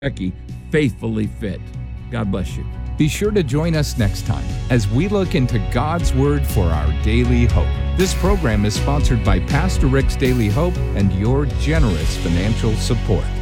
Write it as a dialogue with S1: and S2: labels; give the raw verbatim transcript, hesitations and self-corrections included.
S1: Becky, faithfully fit. God bless you.
S2: Be sure to join us next time as we look into God's Word for our daily hope. This program is sponsored by Pastor Rick's Daily Hope and your generous financial support.